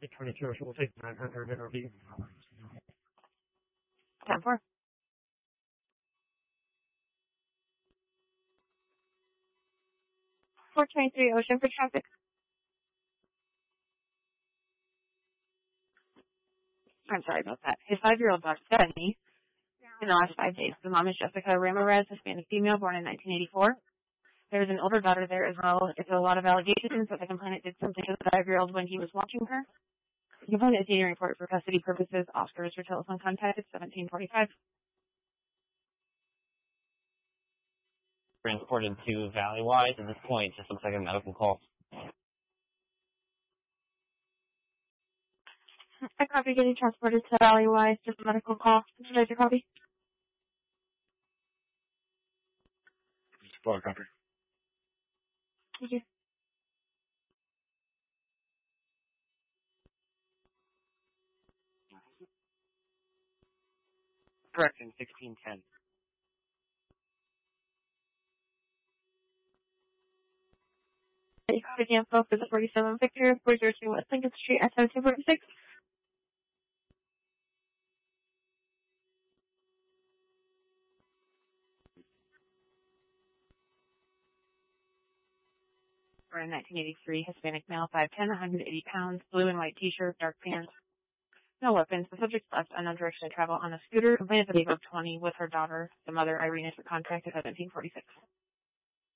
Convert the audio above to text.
822, she will take 900 NRV. 10-4. (423) Ocean for traffic. I'm sorry about that. His 5-year-old daughter, Stephanie, in the last 5 days. The mom is Jessica Ramirez, Hispanic female, born in 1984. There's an older daughter there as well. It's a lot of allegations that the complainant did something to the 5-year-old when he was watching her. The complainant is taking a report for custody purposes. Oscar is for telephone contact at 1745. Transported to Valleywise. At this point, just looks like a medical call. I copy getting transported to Valleywise, just a medical call. Should I copy? Supply copy. Thank you. Correct, in 1610. You copy the info for the 47 Victor, 402 West Lincoln Street at 1746. Born in 1983, Hispanic male, 5'10", 180 pounds, blue and white t-shirt, dark pants. No weapons. The subject left unknown direction to travel on a scooter. Complainant at the age of 20 with her daughter. The mother, Irene, is for contact at 1746.